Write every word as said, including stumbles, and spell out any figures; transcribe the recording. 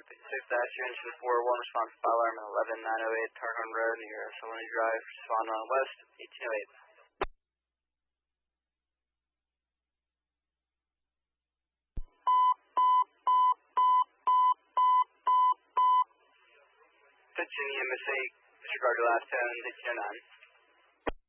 fifty-six dash engine four one, response to fire alarm at eleven nine oh eight Tarhorn Road near Saloni Drive, respond on west, eighteen oh eight. fifteen E M S A, disregard your last tone, eighteen oh nine.